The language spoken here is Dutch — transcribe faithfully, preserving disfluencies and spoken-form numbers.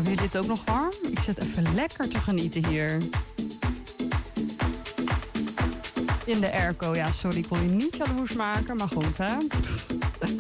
Hebben jullie dit ook nog warm? Ik zit even lekker te genieten hier. In de airco. Ja, sorry, ik kon je niet jaloers maken, maar goed, hè?